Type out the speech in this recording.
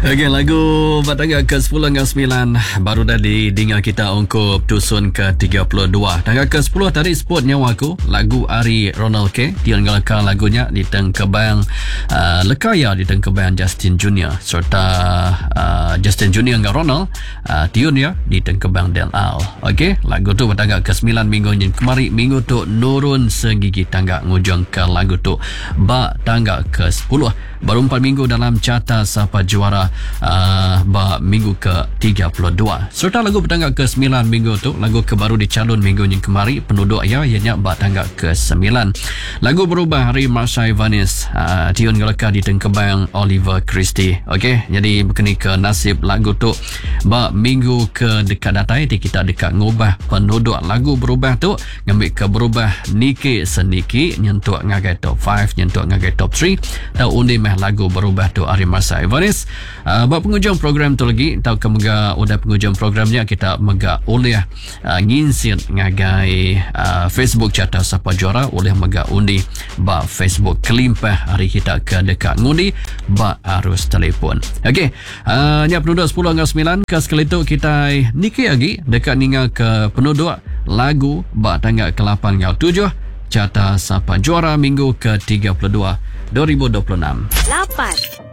Okey, lagu bertanggal ke-10 dengan 9 baru dah didengar kita ungkup tusun ke-32. Tanggal ke-10 tadi Sport Nyawa Aku, lagu Ari Ronald K. Dia ngalakan lagunya di tengkebang Lekaya di tengkebang Justin Junior serta Justin Junior dengan Ronald Tiun ya di tengkebang Del Al. Okey, lagu tu bertanggal ke-9 minggu yang kemarin. Minggu tu nurun segigi tangga ngujung ke lagu tu tanggal ke-10. Baru 4 minggu dalam carta siapa juara minggu ke-32. Serta lagu bertanggal ke-9 minggu tu, lagu kebaru dicalon minggu yang kemarin, penduduk ya ianya tanggal ke-9. Lagu berubah hari Marsha Ivanis, Tiun Gelaka di tengkebang Oliver Christie. Okey, jadi berkini ke nasib lagu tu minggu ke dekat datai kita dekat ngubah penduduk. Lagu berubah tu ngambil ke berubah niki seniki nyentuh ngagai top 5, nyentuh ngagai top 3. Tahu undi meh lagu berubah tu Ari Marsha Ivanis. Buat penghujung program tu lagi, tahu ke mega udah penghujung programnya kita mega oleh nginsin ngagai Facebook carta siapa juara oleh mega undi Facebook kelimpah hari kita ke dekat ngundi harus telefon. Okey, nya penduduk 10 dengan 9 ke sekali tu kita niki lagi dekat ningal ke penduduk lagu tanggal ke-8 dengan 7 carta siapa juara minggu ke-32 2026. 8